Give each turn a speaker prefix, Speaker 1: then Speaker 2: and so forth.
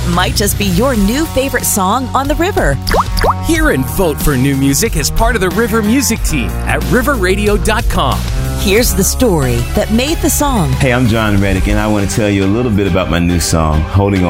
Speaker 1: might just be your new favorite song on the river.
Speaker 2: Hear and vote for new music as part of the River Music Team at riverradio.com.
Speaker 1: Here's the story that made the song.
Speaker 3: Hey, I'm John Reddick, and I want to tell you a little bit about my new song, Holding On.